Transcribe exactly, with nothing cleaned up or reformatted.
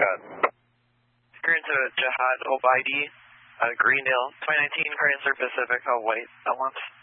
Jihad. Current to Jihad Obaidi, uh, Greendale, twenty nineteen Chrysler Pacific, uh, white, Belmont.